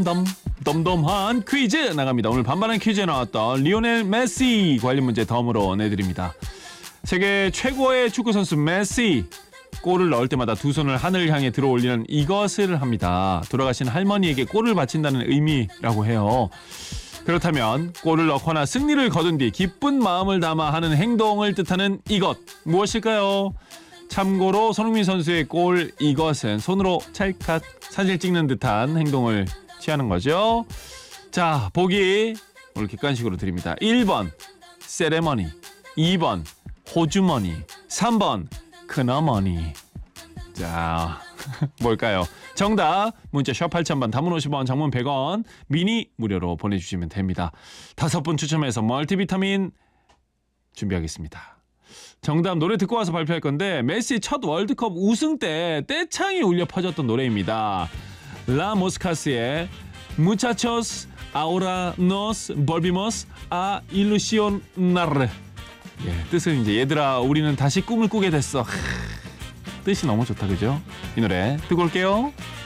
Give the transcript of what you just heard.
덤덤한 퀴즈 나갑니다. 오늘 반반한 퀴즈에 나왔던 리오넬 메시 관련 문제 덤으로 내드립니다. 세계 최고의 축구선수 메시, 골을 넣을 때마다 두 손을 하늘을 향해 들어 올리는 이것을 합니다. 돌아가신 할머니에게 골을 바친다는 의미라고 해요. 그렇다면 골을 넣거나 승리를 거둔 뒤 기쁜 마음을 담아 하는 행동을 뜻하는 이것 무엇일까요? 참고로 손흥민 선수의 골 이것은 손으로 찰칵 사진 찍는 듯한 행동을 취하는 거죠. 자, 보기 오늘 객관식으로 드립니다. 1번 세레머니, 2번 호주머니, 3번 큰어머니. 자, 뭘까요? 정답 문자 샵 8000번, 단문 50원, 장문 100원, 미니 무료로 보내주시면 됩니다. 5분 추첨해서 멀티비타민 준비하겠습니다. 정답 노래 듣고 와서 발표할 건데, 메시 첫 월드컵 우승 때 떼창이 울려 퍼졌던 노래입니다. 라 모스카스의 무차초스 아우라 노스 볼비모스 아 일루시오나르. 예, 뜻은 이제 얘들아 우리는 다시 꿈을 꾸게 됐어. 뜻이 너무 좋다, 그죠? 이 노래 듣고 올게요.